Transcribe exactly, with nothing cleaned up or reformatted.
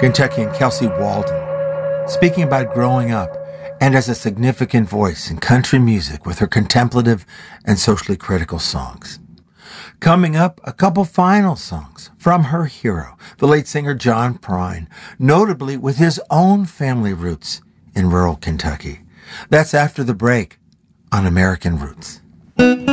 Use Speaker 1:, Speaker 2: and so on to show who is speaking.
Speaker 1: Kentuckian Kelsey Walden, speaking about growing up and as a significant voice in country music with her contemplative and socially critical songs. Coming up, a couple final songs from her hero, the late singer John Prine, notably with his own family roots in rural Kentucky. That's after the break on American Roots.